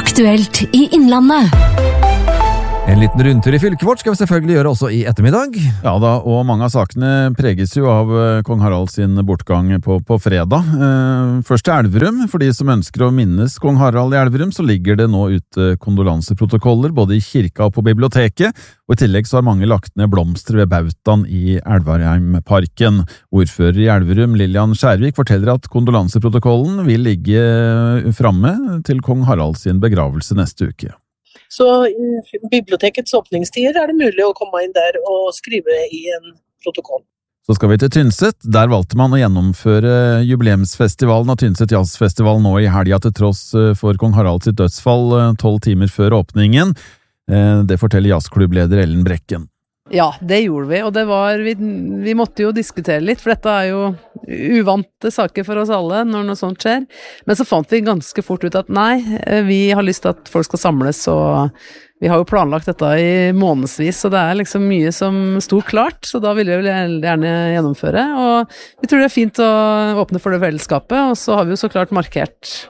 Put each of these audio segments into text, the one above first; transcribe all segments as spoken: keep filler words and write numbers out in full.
Aktuelt i Innlandet. En liten rundtur i fylket vårt skal vi selvfølgelig gjøre også i ettermiddag. Ja da, og mange av sakene preges jo av kong Harald sin bortgang på, på fredag. Eh, først til Elverum. For de som ønsker å minnes kong Harald i Elverum, så ligger det nå ute kondolanseprotokoller både i kirka og på biblioteket. Og i tillegg så har mange lagt ned blomster ved bautaen i Elvarheimparken. Ordfører i Elverum, Lillian Skjærvik, forteller at kondolanseprotokollen vil ligge framme til kong Harald sin begravelse neste uke. Så i bibliotekets åpningstider er det mulig å komme inn der og skrive i en protokoll. Så skal vi til Tynset. Der valgte man å gjennomføre jubileumsfestivalen av Tynset Jazzfestival nå i helga til tross for kong Harald sitt dødsfall tolv timer før åpningen. Det forteller jazzklubbleder Ellen Brekken. Ja, det gjorde vi, og det var, vi, vi måtte jo diskutere litt, for dette er jo uvante saker for oss alle når noe sånt skjer. Men så fant vi ganske fort ut at nei, vi har lyst til at folk skal samles, og vi har jo planlagt dette i månedsvis, så det er liksom mye som sto klart, så da ville vi gjerne gjennomføre. Og vi tror det er fint å åpne for det fellesskapet, og så har vi jo så klart markert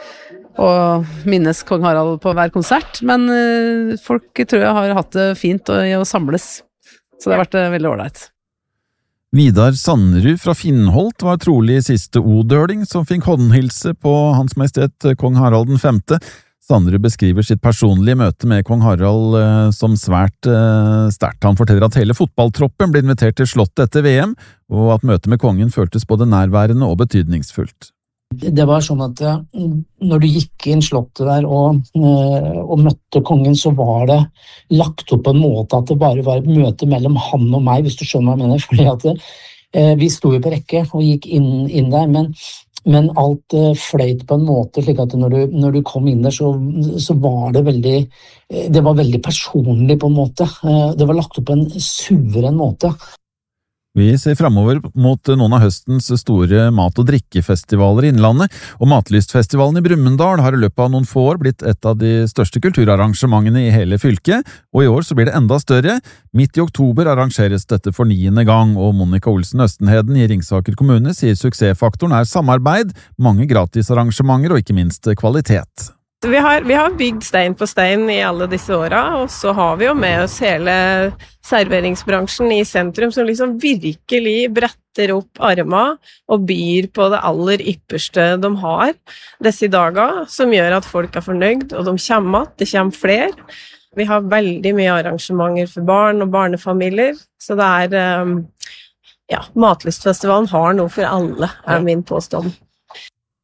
og minnes kong Harald på hver konsert, men uh, folk tror jeg har hatt det fint å, å samles, så det har vært uh, veldig ordentlig. Vidar Sannerud fra Finnholt var trolig siste odøling som fikk håndhilse på Hans Majestet kong Harald den femte. Sannerud beskriver sitt personlige møte med kong Harald uh, som svært uh, sterkt. Han forteller at hele fotballtroppen ble invitert til slottet etter V M, og at møtet med kongen føltes både nærværende og betydningsfullt. Det var sånn at når du gikk inn slottet der og, og møtte kongen, så var det lagt opp på en måte at det bare var et møte mellom han og meg, hvis du skjønner hva jeg mener. Fordi at eh, vi sto jo på rekke og gikk inn, inn der, men, men alt eh, fløyt på en måte, slik at når du, når du kom inn der, så, så var det veldig, det var veldig personlig på en måte. Eh, det var lagt opp på en suveren måte. Vi ser fremover mot noen av høstens store mat- og drikkefestivaler i Innlandet, og Matlystfestivalen i Brumunddal har i løpet av noen få år blitt et av de største kulturarrangementene i hele fylket, og i år så blir det enda større. Midt i oktober arrangeres dette for niende gang, og Monica Olsen Østenheden i Ringsaker kommune sier suksessfaktoren er samarbeid, mange gratisarrangementer og ikke minst kvalitet. Vi har, vi har bygd stein på stein i alle disse åra, og så har vi jo med oss hele serveringsbransjen i sentrum som liksom virkelig bretter opp armene og byr på det aller ypperste de har disse dager, som gjør at folk er fornøyd, og de kommer att, det kommer flere. Vi har veldig mye arrangementer for barn og barnefamilier, så det er, ja, Matlystfestivalen har noe for alle, er min påstand.